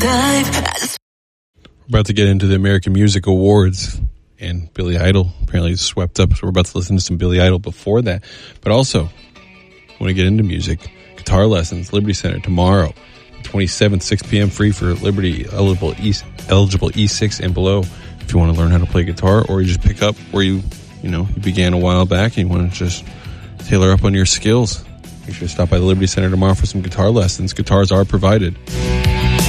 We're about to get into the American Music Awards, and Billy Idol apparently swept up, so we're about to listen to some Billy Idol before that. But also, want to get into music, guitar lessons, Liberty Center tomorrow, 27th, 6 p.m. free for Liberty eligible E6 and below. If you want to learn how to play guitar, or you just pick up where you began a while back and you want to just tailor up on your skills, make sure to stop by the Liberty Center tomorrow for some guitar lessons. Guitars are provided.